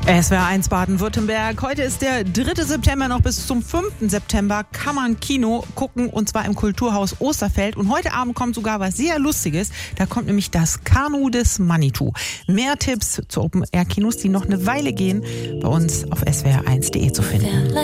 SWR 1 Baden-Württemberg. Heute ist der 3. September, noch bis zum 5. September kann man Kino gucken, und zwar im Kulturhaus Osterfeld. Und heute Abend kommt sogar was sehr Lustiges. Da kommt nämlich das Kanu des Manitou. Mehr Tipps zu Open-Air-Kinos, die noch eine Weile gehen, bei uns auf swr1.de zu finden.